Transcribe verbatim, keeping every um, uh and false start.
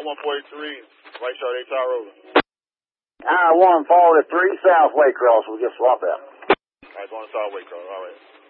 one forty-three, White Shark eight Tower over. I one forty-three, South Waycross. We'll just swap out. Alright, going to South Waycross. Alright.